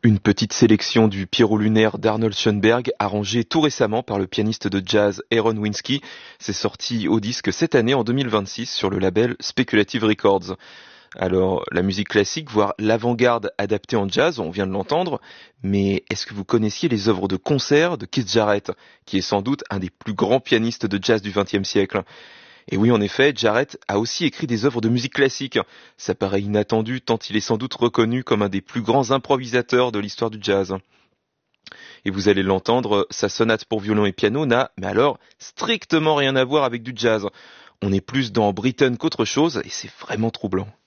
Une petite sélection du Pierrot lunaire d'Arnold Schoenberg, arrangé tout récemment par le pianiste de jazz Aaron Winsky. C'est sorti au disque cette année en 2026 sur le label Speculative Records. Alors, la musique classique, voire l'avant-garde adaptée en jazz, on vient de l'entendre, mais est-ce que vous connaissiez les œuvres de concert de Keith Jarrett, qui est sans doute un des plus grands pianistes de jazz du XXe siècle? Et oui, en effet, Jarrett a aussi écrit des œuvres de musique classique. Ça paraît inattendu tant il est sans doute reconnu comme un des plus grands improvisateurs de l'histoire du jazz. Et vous allez l'entendre, sa sonate pour violon et piano n'a, mais alors, strictement rien à voir avec du jazz. On est plus dans Britten qu'autre chose, et c'est vraiment troublant.